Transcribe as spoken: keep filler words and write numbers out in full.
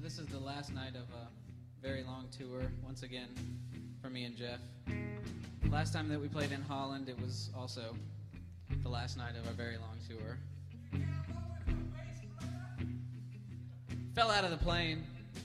this is the last night of a very long tour, once again, for me and Jeff. Last time that we played in Holland, it was also the last night of a very long tour. Fell out of the plane.